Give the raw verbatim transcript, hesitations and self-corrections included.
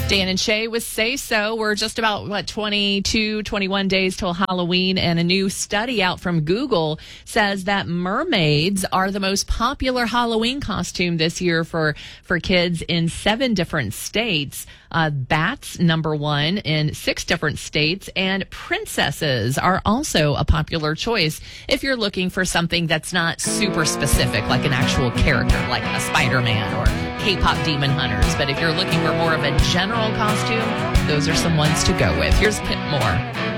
Dan and Shay with Say So. We're just about, what, twenty-two, twenty-one days till Halloween, and a new study out from Google says that mermaids are the most popular Halloween costume this year for, for kids in seven different states. Uh, bats, number one in six different states, and princesses are also a popular choice if you're looking for something that's not super specific, like an actual character, like a Spider-Man or K-pop Demon Hunters. But if you're looking for more of a general costume, those are some ones to go with. Here's Pip Moore.